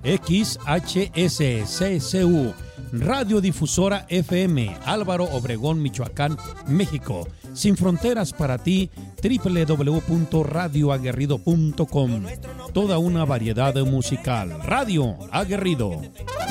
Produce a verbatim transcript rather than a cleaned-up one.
X H S C C U, Radiodifusora F M, Álvaro Obregón, Michoacán, México. Sin fronteras para ti, doble u doble u doble u punto radio aguerrido punto com. Toda una variedad musical. Radio Aguerrido.